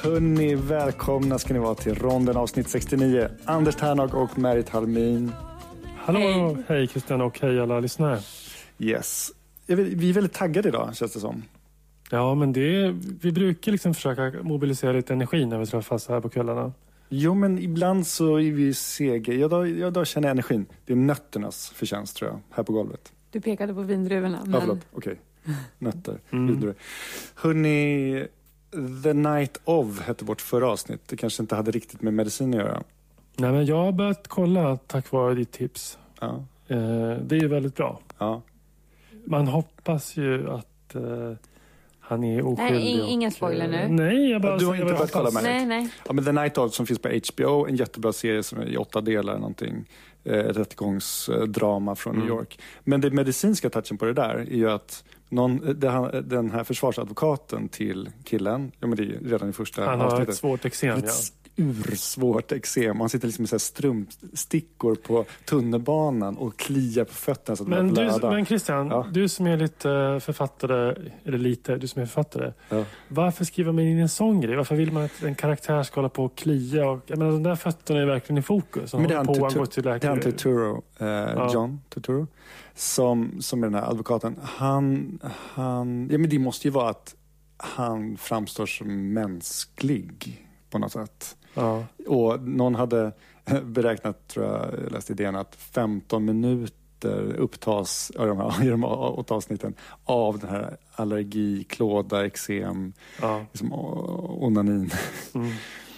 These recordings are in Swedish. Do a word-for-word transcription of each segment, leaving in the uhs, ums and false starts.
Hörrni, välkomna ska ni vara till ronden avsnitt sextionio. Anders Tärnag och Märit Halmin. Hallå, hej, hej Christian och hej alla lyssnare. Yes. Vi är väldigt taggade idag, känns det som. Ja, men det är, vi brukar liksom försöka mobilisera lite energi när vi träffas här på kvällarna. Jo, men ibland så är vi sega. Jag då, jag då känner energin. Det är nötternas förtjänst, tror jag, här på golvet. Du pekade på vindruvorna. Men... Ja, förlåt. Okej. Okay. Nötter. Mm. Vindruvor. Hörrni, The Night of hette vårt förra avsnitt. Det kanske inte hade riktigt med medicin att göra. Nej, men jag har börjat kolla tack vare ditt tips. Ja. Eh, det är ju väldigt bra. Ja. Man hoppas ju att eh, han är oskyldig. Nej, inga spoiler nu. Nej, jag bara... Ja, du har inte börjat kolla med Nej, nej. Ja, men The Night of som finns på H B O, en jättebra serie som är i åtta delar någonting. Eh, rättegångsdrama från mm. New York. Men det medicinska touchen på det där är ju att någon, det, den här försvarsadvokaten till killen, ja men det är redan i första han har avsnittet. ett svårt eksem, ja. Ursvårt eksem. Han sitter liksom med så här strumpstickor på tunnelbanan och kliar på fötterna så att men, de du, men Christian, ja. du som är lite författare, eller lite, du som är författare. Ja. Varför skriver man in en sån grej? Varför vill man att en karaktär ska hålla på och klia? Och, jag menar, de där fötterna är verkligen i fokus. Men det är han, tutu- det är han Turturro, eh, ja. John Turturro, som, som är den här advokaten. Han, han, ja men det måste ju vara att han framstår som mänsklig på något sätt. Ja. Och någon hade beräknat, tror jag, jag läste idén att femton minuter upptas i de här, i de här åtta avsnitten av den här allergi, klåda, eksem, ja. liksom, onanin. Mm.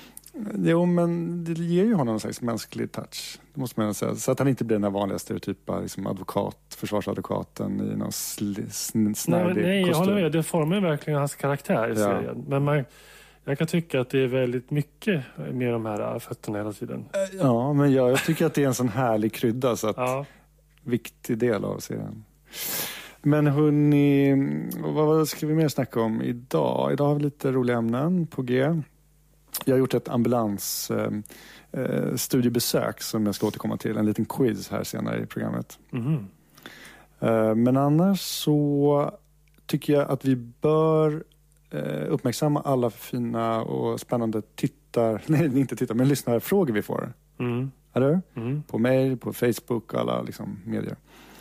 Jo, men det ger ju honom en slags mänsklig touch. Det måste man säga. Så att han inte blir den här vanliga stereotypa liksom advokat, försvarsadvokaten i någon sl- sn- snärdig nej, nej, jag kostym. håller med. Det formar verkligen hans karaktär i serien. Ja. Men man... Jag kan tycka att det är väldigt mycket med de här fötterna hela tiden. Ja, men jag, jag tycker att det är en sån härlig krydda så att ja. viktig del av serien. Men hörni, vad ska vi mer snacka om idag? Idag har vi lite roliga ämnen på G. Jag har gjort ett ambulans eh, studiebesök som jag ska återkomma till. En liten quiz här senare i programmet. Mm. Eh, men annars så tycker jag att vi bör uppmärksamma alla fina och spännande tittar, nej inte tittar, men lyssnarfrågor vi får. Mm. Eller? Mm. På mail, på Facebook och alla liksom, medier.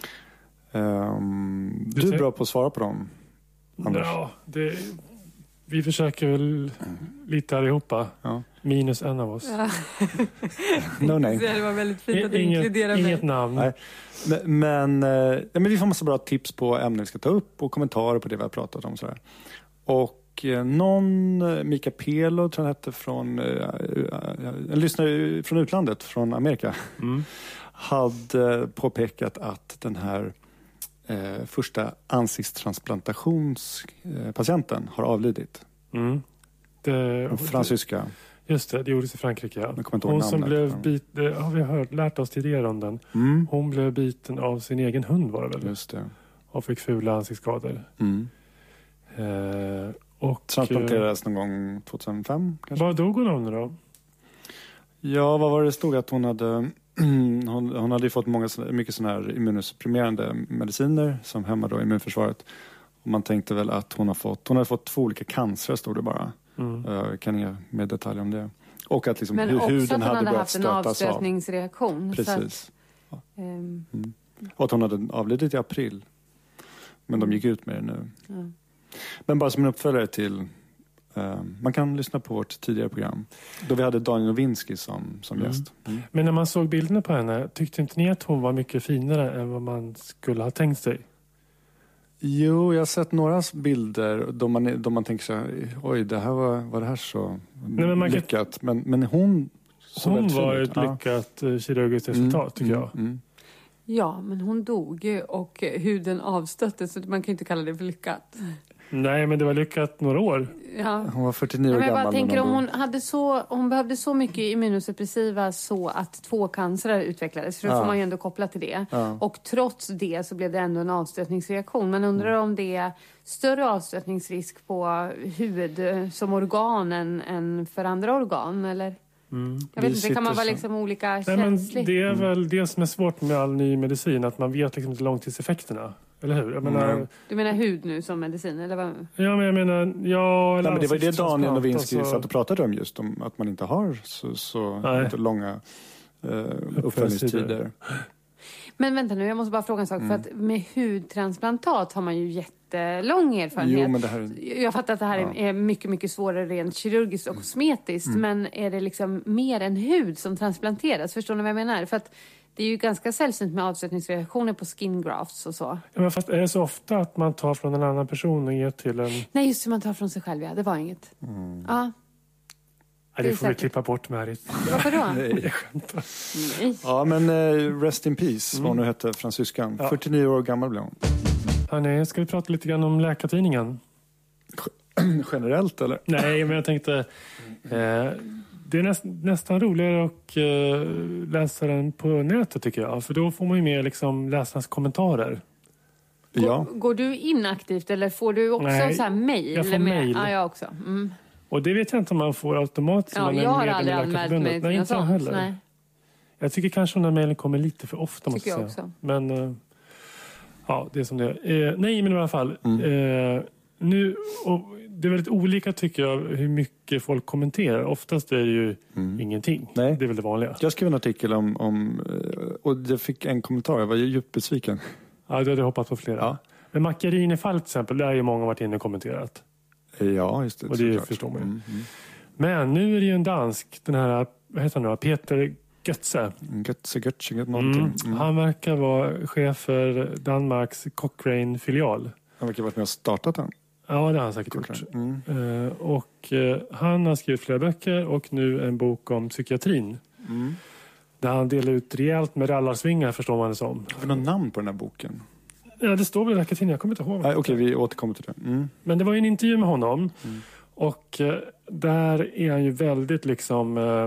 Um, du, du är bra på att svara på dem, Anders. Ja, det, vi försöker väl lite allihopa. Ja. Minus en av oss. Ja. no, nej. Det var väldigt fint att du inget, inkluderade mig. Inget namn. Nej. Men, men, ja, men vi får massa bra tips på ämnen vi ska ta upp och kommentarer på det vi har pratat om. Sådär. Och någon, Mika Pelo tror jag hette, från en lyssnare från utlandet, från Amerika, mm. hade påpekat att den här eh, första ansiktstransplantationspatienten har avlidit. Mm. Det, den fransyska. Just det, det gjordes i Frankrike. Ja. Hon namnet. Som blev bit, det har vi hört, lärt oss tidigare om den. Mm. Hon blev biten av sin egen hund, var det väl? Just det. Och fick fula ansiktsskador. Mm. Eh, och transplanterades någon gång tjugohundrafem kanske. Vad dog hon av nu då? Ja, vad var det stod att hon hade hon, hon hade ju fått många, mycket sådana här immunosupprimerande mediciner som hämmar då immunförsvaret. Och man tänkte väl att hon har fått hon hade fått två olika cancer, stod det bara. Mm. Jag kan inga mer detaljer om det. Och att liksom men hur också huden att hon hade hade haft en avstötningsreaktion. Precis. Så att, um... mm. Och att hon hade avlidit i april. Men de gick ut med det nu. Mm. Men bara som en uppföljare till uh, man kan lyssna på vårt tidigare program då vi hade Daniel Nowinski som, som mm. gäst. Mm. Men när man såg bilderna på henne, tyckte inte ni att hon var mycket finare än vad man skulle ha tänkt sig? Jo, jag har sett några bilder då man, då man tänker så här, oj, det här var, var det här så Nej, men man lyckat. Kan... Men, men hon hon var ett ja. lyckat uh, kirurgiskt resultat, mm, tycker jag. Mm, mm. Ja, men hon dog ju och huden avstöttes, så man kan inte kalla det för lyckat. Nej, men det var lyckat några år. Ja. Hon var fyrtionio år gammal. Jag bara tänker om hon hade så, hon behövde så mycket immunosuppressiva så att två cancrar utvecklades. För då ja. får man ju ändå koppla till det. Ja. Och trots det så blev det ändå en avstötningsreaktion. Man undrar mm. om det är större avstötningsrisk på huvud som organ än, än för andra organ, eller? Mm. Jag vet inte, det kan man vara liksom olika Nej, känslig. Men det är väl det som är svårt med all ny medicin, att man vet liksom inte långtidseffekterna. Eller hur? Jag menar, Mm. Du menar hud nu som medicin? Eller vad? ja, men jag menar... Ja, Nej, men det var det Daniel Nowinski alltså, satt och pratade om just. Om att man inte har så, så Nej. långa eh, uppföljningstider. Men vänta nu, jag måste bara fråga en sak. Mm. För att med hudtransplantat har man ju jättelång erfarenhet. Jo, men det här är... Jag fattar att det här Ja. är mycket, mycket svårare rent kirurgiskt och kosmetiskt. Mm. Men är det liksom mer än hud som transplanteras? Förstår ni vad jag menar? För att det är ju ganska sällsynt med avsättningsreaktioner på skin grafts och så. Ja, men fast är det så ofta att man tar från en annan person och ger till en... Nej, just det, man tar från sig själv, ja. Det var inget. Mm. Ja, Nej, det det är får vi säkert. klippa bort, Märit. varför då? Nej. Jag skämtar. Nej. Ja, men eh, rest in peace, vad hon nu hette, fransyskan. Ja. fyrtionio år gammal blev hon. Hörrni, ska vi prata lite grann om Läkartidningen? Generellt, eller? Nej, men jag tänkte... Eh, det är näst, nästan roligare att eh, läsa den på nätet, tycker jag. För då får man ju med liksom, läsarnas kommentarer. Ja. Går, går du in aktivt eller får du också Nej, så här mejl? jag får med- mejl. Ja, jag också. Mm. Och det vet jag inte om man får automatiskt. om Ja, man är jag har medlem i aldrig anmält Läkarförbundet. mig till Nej, något inte jag sånt. heller. Nej. Jag tycker kanske den här mejlen kommer lite för ofta, måste Tycker jag jag säga. också. Men eh, ja, det är som det är. Eh, nej, men i alla fall. Mm. Eh, nu, och det är väldigt olika, tycker jag, hur mycket folk kommenterar. Oftast är det ju Mm. ingenting. Nej. Det är väl det vanliga. Jag skrev en artikel om, om och jag fick en kommentar, jag var djupt besviken. Ja, du hade hoppats på flera. Ja. Men Macchiarini-fall till exempel, där är ju många varit inne och kommenterat. Ja, just det. Och det såklart. förstår man ju. Mm, mm. Men nu är det ju en dansk, den här, vad heter han nu, Peter Götze. Götze, Götze, Götze, någonting. Mm. Mm. Han verkar vara chef för Danmarks Cochrane-filial. Han verkar ha varit med och startat den. Ja, det har han säkert gjort. Mm. Eh, och eh, han har skrivit flera böcker och nu en bok om psykiatrin. Mm. Där han delar ut rejält med rallarsvingar, förstår man det som. Har vi någon namn på den här boken? Ja, det står väl i Läkartidningen, jag kommer inte ihåg. Nej, okej, vi återkommer till det. Mm. Men det var ju en intervju med honom. Mm. Och eh, där är han ju väldigt liksom... Eh,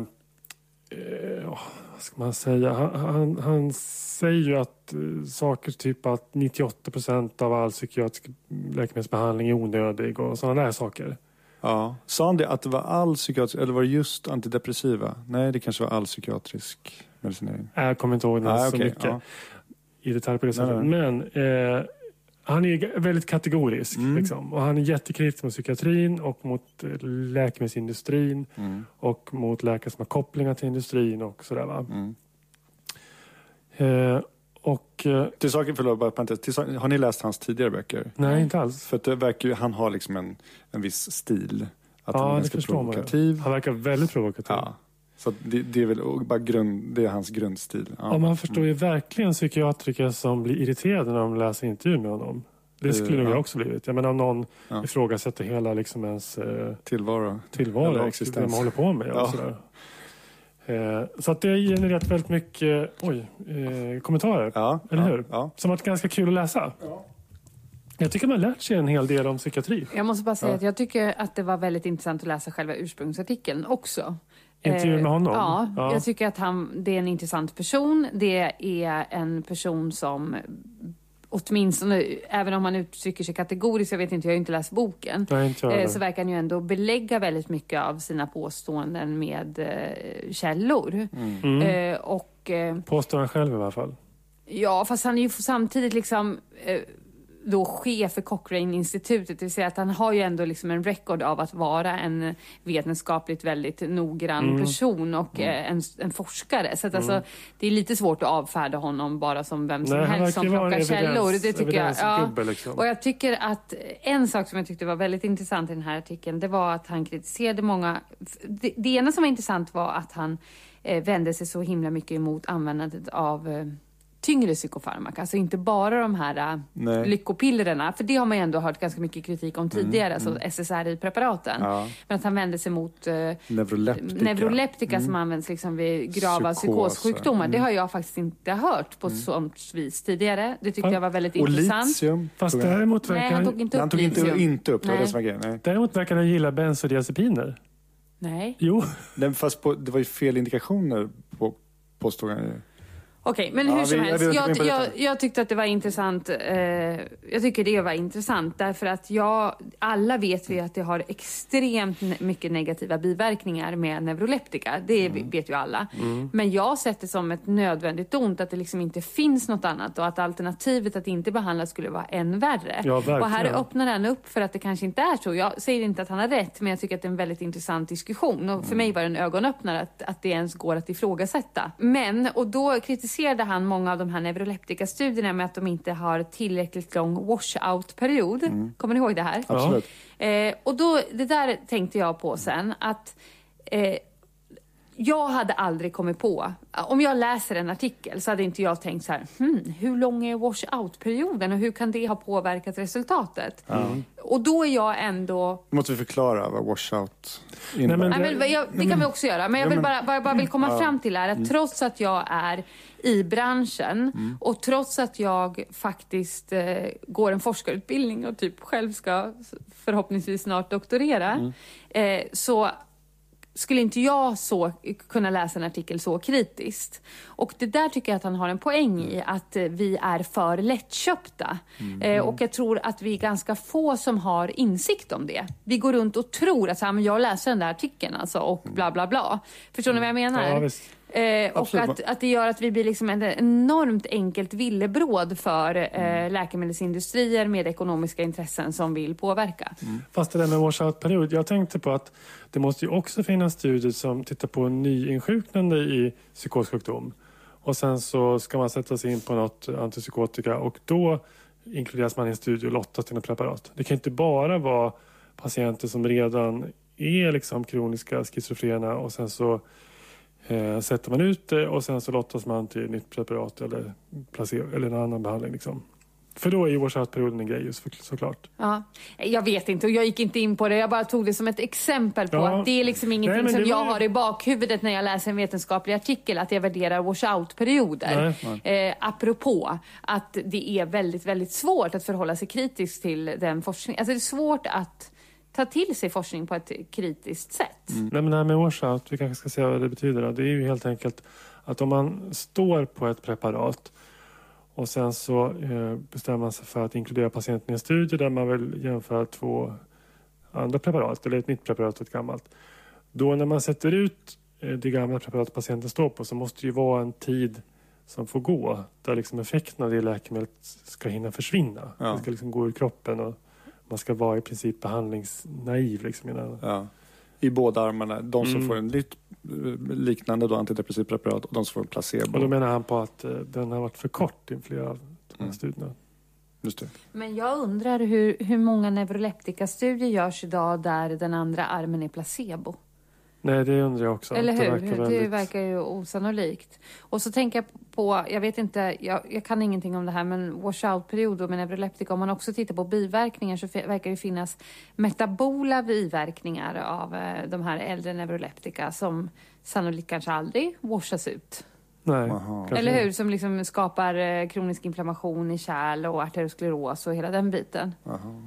eh, vad ska man säga? Han, han, han säger ju att eh, saker typ att nittioåtta procent av all psykiatrisk läkemedelsbehandling är onödig och sådana där saker. Ja. Sa han det att det var all psykiatrisk, eller var det just antidepressiva? Nej, det kanske var all psykiatrisk medicinering. Jag kommer inte ihåg det Ah, så okej, mycket ja. i detalj på det Nej, sättet. Men eh, han är väldigt kategorisk. Mm. Liksom. Och han är jättekritisk mot psykiatrin och mot eh, läkemedelsindustrin Mm. och mot läkare som har kopplingar till industrin och sådär, va. Mm. Eh, och eh, Till saken, förlåt, bara parentes. Till saken, har ni läst hans tidigare böcker? nej, inte alls. För att det verkar ju, han har liksom en, en viss stil. Att han Ja, är det ganska förstår man ju. provokativ. Han verkar väldigt provokativ. Ja. Så att det, det är väl bara grund, det är hans grundstil. Ja. Ja, man förstår ju verkligen psykiatriker som blir irriterade när de läser intervjuer med honom. Det skulle Eh, nog ja. jag också blivit. Jag menar, om någon Ja. ifrågasätter hela liksom ens eh, Tillvaro. tillvaro Eller och existens. det man håller på med. Och Ja. sådär. Eh, så att det har genererat väldigt mycket oj, eh, kommentarer. Ja. Eller ja, hur? Ja. Som varit ganska kul att läsa. Jag tycker man har lärt sig en hel del om psykiatri. Jag måste bara säga Ja. att jag tycker att det var väldigt intressant att läsa själva ursprungsartikeln också. Intervjun med honom? Ja, Ja. jag tycker att han, det är en intressant person. Det är en person som åtminstone, även om man uttrycker sig kategoriskt, jag vet inte, jag har ju inte läst boken, Nej, inte jag eh, heller. så verkar han ju ändå belägga väldigt mycket av sina påståenden med eh, källor. Mm. Eh, och eh, Påstår han själv i alla fall. ja, fast han är ju samtidigt liksom eh, då chef för Cochrane-institutet, det vill säga att han har ju ändå liksom en record av att vara en vetenskapligt väldigt noggrann Mm. person och eh, en, en forskare. Så att alltså, det är lite svårt att avfärda honom bara som vem som Nej, han helst som verkar vara en plockar källor. evidens- Det tycker jag. evidensgubbe, liksom. Och jag tycker att en sak som jag tyckte var väldigt intressant i den här artikeln, det var att han kritiserade många... Det, det ena som var intressant var att han eh, vände sig så himla mycket emot användandet av eh, tyngre psykofarmaka. Alltså inte bara de här äh, Nej. lyckopillerna. För det har man ju ändå hört ganska mycket kritik om tidigare. Alltså S S R I-preparaten. Ja. Men att han vände sig mot äh, Neuroleptika. neuroleptika som används liksom vid grava Psykoser. psykossjukdomar. Det Mm. har jag faktiskt inte hört på sånt vis tidigare. Det tyckte Fan. jag var väldigt Och intressant. litium. Fast tog han. däremot Nej, verkar han han, tog inte Han upp tog inte, litium. inte upp, det var Nej. det som var grejen. Nej. däremot verkar han gilla bensodiazepiner. Nej. Jo. Den, fast på, det var ju fel indikationer på, påstod han ju. Okej, men hur Ja, som vi- helst. jag vet Jag, inte jag, vad jag, tyckte att det var intressant. Eh, jag tycker det var intressant därför att jag, alla vet vi att det har extremt ne- mycket negativa biverkningar med neuroleptika. Det Mm. vet ju alla. Men jag har sett det som ett nödvändigt ont, att det liksom inte finns något annat och att alternativet att inte behandla skulle vara än värre. Ja, verkligen. och här öppnar han upp för att det kanske inte är så. Jag säger inte att han har rätt, men jag tycker att det är en väldigt intressant diskussion. Och för mig var det en ögonöppnare att, att det ens går att ifrågasätta. Men, och då kritiserade han många av de här neuroleptika-studierna med att de inte har tillräckligt lång washout-period. Kommer ni ihåg det här? Absolut. Eh, och då, det där tänkte jag på sen, att eh, jag hade aldrig kommit på, om jag läser en artikel så hade inte jag tänkt så här, hmm, hur lång är washout-perioden och hur kan det ha påverkat resultatet? Mm. Och då är jag ändå... Nu måste vi förklara vad washout innebär. Nej, men- Nej, men jag, det kan vi också göra, men jag vill bara, vad jag bara vill komma fram till är att trots att jag är i branschen och trots att jag faktiskt eh, går en forskarutbildning och typ själv ska förhoppningsvis snart doktorera, eh, så skulle inte jag så kunna läsa en artikel så kritiskt. Och det där tycker jag att han har en poäng i, att eh, vi är för lättköpta. Eh, och jag tror att vi är ganska få som har insikt om det. Vi går runt och tror att så här, men jag läser den där artikeln alltså, och bla bla bla. Förstår ni vad jag menar? Ja, visst. Eh, och Absolut. att, att det gör att vi blir liksom ett enormt enkelt villebråd för eh, läkemedelsindustrier med ekonomiska intressen som vill påverka. Fast det där med washout-period, jag tänkte på att det måste ju också finnas studier som tittar på nyinsjuknande i psykossjukdom. Och sen så ska man sätta sig in på något antipsykotika och då inkluderas man i en studie och lottas till ett preparat. Det kan inte bara vara patienter som redan är liksom kroniska schizofrena och sen så eh, sätter man ut det och sen så lottas man till ett nytt preparat eller, placebo, eller en annan behandling. Liksom. För då är ju washout-perioden en grej just för, såklart. Ja, jag vet inte och jag gick inte in på det. Jag bara tog det som ett exempel på Ja. att det är liksom ingenting Nej, men som det var jag ju- har i bakhuvudet när jag läser en vetenskaplig artikel, att jag värderar washout-perioder. Nej, Eh, apropå att det är väldigt, väldigt svårt att förhålla sig kritiskt till den forskning. Alltså det är svårt att ta till sig forskning på ett kritiskt sätt. Nej, men det här med washout, vi kanske ska säga vad det betyder. Då. Det är ju helt enkelt att om man står på ett preparat och sen så eh, bestämmer man sig för att inkludera patienten i en studie där man vill jämföra två andra preparat eller ett nytt preparat och ett gammalt. Då när man sätter ut eh, det gamla preparatet patienten står på så måste det ju vara en tid som får gå där liksom effekten av det läkemedlet ska hinna försvinna. Ja. Det ska liksom gå ur kroppen och man ska vara i princip behandlingsnaiv liksom innan. Ja. I båda armarna. De som Mm. får en lit, liknande då, antidepressivt preparat och de som får en placebo. Och då menar han på att eh, den har varit för kort i flera av de här Mm. studierna. Just det. Men jag undrar hur, hur många neuroleptika-studier görs idag där den andra armen är placebo? Nej, det undrar jag också. Eller Det hur? verkar Det väldigt- verkar ju osannolikt. Och så tänker jag på, jag vet inte, jag, jag kan ingenting om det här, men washout-period med neuroleptika, om man också tittar på biverkningar så f- verkar det finnas metabola biverkningar av eh, de här äldre neuroleptika som sannolikt kanske aldrig washas ut. Nej, Aha. kanske Eller inte. hur? Som liksom skapar eh, kronisk inflammation i kärl och arterioskleros och hela den biten. Aha.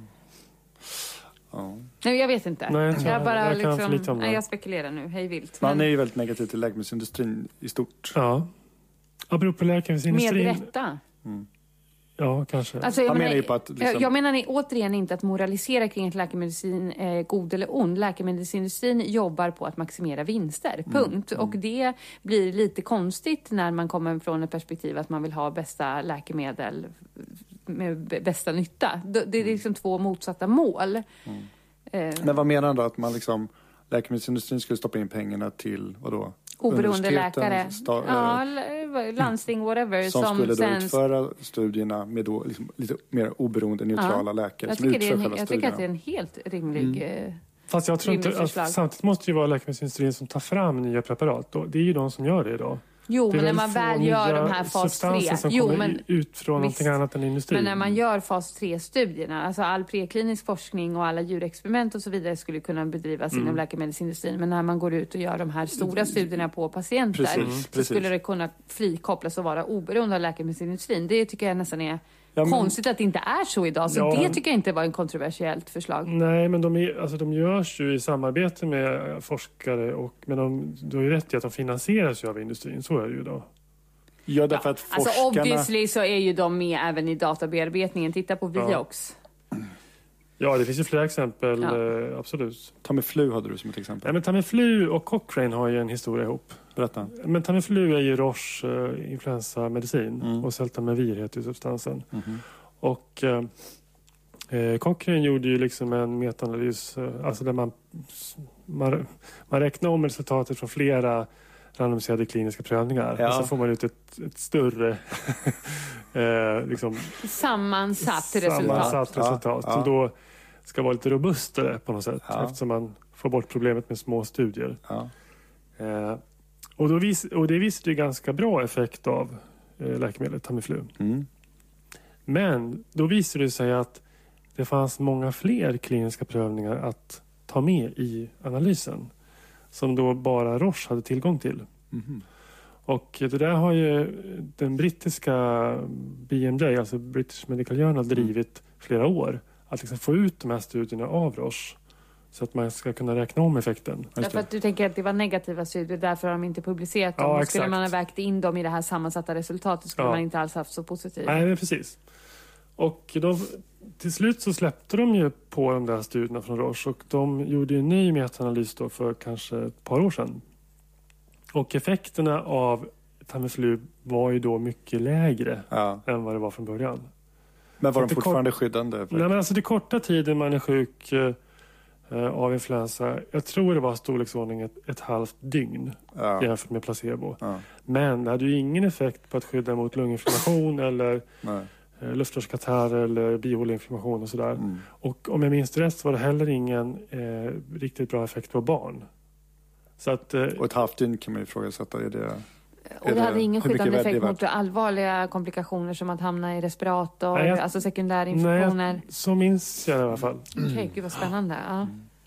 Ja. Nej, jag vet inte. Nej, jag tror- jag bara jag kan för lite liksom, om det. nej, jag spekulerar nu, hej vilt. Man Men är ju väldigt negativ till läkemedelsindustrin i stort. Ja. Apropå med läkemedelsindustrin. rätta. Ja, kanske. Alltså, jag, Han menar, menar ju på att liksom- jag, jag menar ni- återigen inte att moralisera kring att läkemedicin är god eller ond. Läkemedelsindustrin jobbar på att maximera vinster, punkt. Och det blir lite konstigt när man kommer från ett perspektiv att man vill ha bästa läkemedel med b- bästa nytta. Det det är liksom två motsatta mål. Eh, Men vad menar han då? Att man liksom, läkemedelsindustrin skulle stoppa in pengarna till, vadå? Oberoende Universiteten, läkare. sta- Ja, l- landsting, whatever. som, skulle då sen... utföra studierna med då liksom lite mer oberoende, neutrala läkare Jag som tycker, det är utför en, själva jag tycker att det är studierna. en helt rimlig... eh, Fast jag tror inte, rimligt att, förslag. samtidigt måste det ju vara läkemedelsindustrin som tar fram nya preparat. Då- Det är ju de som gör det idag. Jo, Det är men när man få väl gör nya de här fas substanser tre. som Jo, kommer men, ut från visst. någonting annat än industrin. men när man gör fas tre-studierna, alltså all preklinisk forskning och alla djurexperiment och så vidare skulle kunna bedrivas Mm. inom läkemedelsindustrin. Men när man går ut och gör de här stora studierna på patienter Precis, så precis. skulle det kunna frikopplas och vara oberoende av läkemedelsindustrin. Det tycker jag nästan är Ja, men- konstigt att det inte är så idag. Så Ja. det tycker jag inte var en kontroversiellt förslag. Nej, men de, är, alltså, de görs ju i samarbete med forskare. Och, men de, du har ju rätt i att de finansieras ju av industrin. Så är det ju idag. Ja, därför ja. att forskarna... Alltså obviously så är ju de med även i databearbetningen. Titta på Vioxx. Ja. Ja, det finns ju flera exempel, ja. eh, absolut. Tamiflu hade du som ett exempel. Ja, men Tamiflu och Cochrane har ju en historia ihop. Berätta. Men Tamiflu är ju Roche eh, influensamedicin mm. och Seltamivir heter ju substansen. Mm-hmm. Och eh, Cochrane gjorde ju liksom en metaanalys, eh, alltså där man, man, man räknar om resultatet från flera randomiserade kliniska prövningar. Ja. Och så får man ut ett, ett större eh, liksom, sammansatt resultat. Sammansatt resultat ja. Som då ska vara lite robustare på något sätt. Ja. Eftersom man får bort problemet med små studier. Ja. Eh, och, då vis, och det visade ju ganska bra effekt av eh, läkemedlet Tamiflu. Mm. Men då visade det sig att det fanns många fler kliniska prövningar att ta med i analysen. Som då bara Roche hade tillgång till. Mm. Och det där har ju den brittiska B M J, alltså British Medical Journal, drivit flera år. Att liksom få ut de här studierna av Roche. Så att man ska kunna räkna om effekten. Därför att du tänker att det var negativa studier, därför har de inte publicerat dem. Ja, skulle man ha vägt in dem i det här sammansatta resultatet skulle ja. Man inte alls haft så positivt. Nej, men precis. Och de, till slut så släppte de ju på de där studierna från Roche. Och de gjorde en ny metaanalys då för kanske ett par år sedan. Och effekterna av Tamiflu var ju då mycket lägre ja. Än vad det var från början. Men var de fortfarande kort... skyddande? Nej, men alltså det korta tiden man är sjuk eh, av influensa, jag tror det var storleksordning ett, ett halvt dygn ja. Jämfört med placebo. Ja. Men det hade ju ingen effekt på att skydda mot lunginflammation eller eh, luftrörskatarr eller bihåleinflammation och sådär. Mm. Och om jag minns rätt så var det heller ingen eh, riktigt bra effekt på barn. Så att, eh, och ett halvt dygn kan man ju ifrågasätta, är det... Och det hade ingen skyddande effekt mot allvarliga komplikationer som att hamna i respirator, nej, jag, alltså sekundära infektioner. Nej, så minns jag i alla fall. Okej, okay, gud vad spännande. Ja.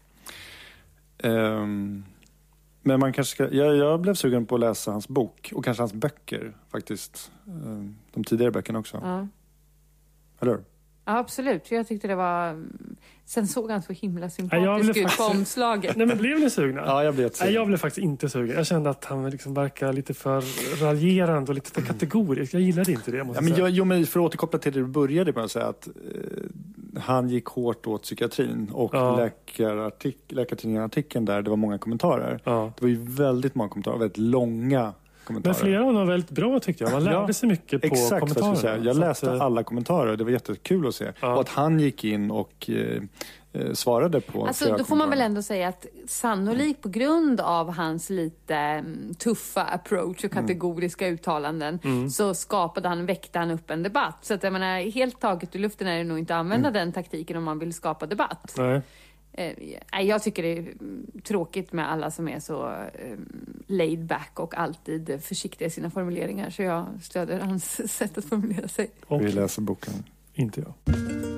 Um, men man kanske ska, jag, jag blev sugen på att läsa hans bok och kanske hans böcker faktiskt. Um, de tidigare böckerna också. Ja. Eller? Ja, absolut. Jag tyckte det var... Sen såg han så himla sympatisk ut faktiskt... på omslaget. Nej, men blev ni sugna? Ja, jag blev sugen. Nej, jag blev faktiskt inte sugen. Jag kände att han liksom verkar lite för raljerande och lite för kategorisk. Jag gillade inte det, måste ja, men säga. jag, jo, men för att återkoppla till det du började med att säga att eh, han gick hårt åt psykiatrin och ja. läkarartik, läkartidningen-artikeln där, det var många kommentarer. Ja. Det var ju väldigt många kommentarer, väldigt långa kommentarer. Men flera av dem var väldigt bra tyckte jag. Man lärde ja, sig mycket på exakt, kommentarer. Jag, säga. jag läste att, alla kommentarer. Det var jättekul att se. Ja. Och att han gick in och eh, svarade på alltså, då får man väl ändå säga att sannolikt på grund av hans lite um, tuffa approach och kategoriska mm. uttalanden mm. så skapade han, väckte han upp en debatt. Så att jag menar, helt taget i luften är det nog inte att använda mm. den taktiken om man vill skapa debatt. Nej. Eh, jag tycker det är tråkigt med alla som är så eh, laid back och alltid försiktiga i sina formuleringar. Så jag stöder hans sätt att formulera sig. Och vi läser boken. Inte jag.